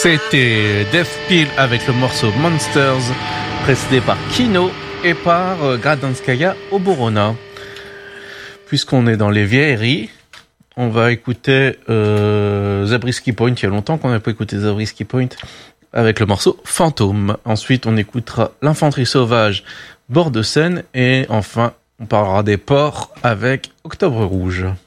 C'était Deathpill avec le morceau Monsters, précédé par Kino et par Gradanskaya Oborona. Puisqu'on est dans les vieilleries, on va écouter Zabriskie Point. Il y a longtemps qu'on n'a pas écouté Zabriskie Point avec le morceau Fantôme. Ensuite, on écoutera l'Infanterie Sauvage, Bord de Seine. Et enfin, on parlera des ports avec Octobre Rouge.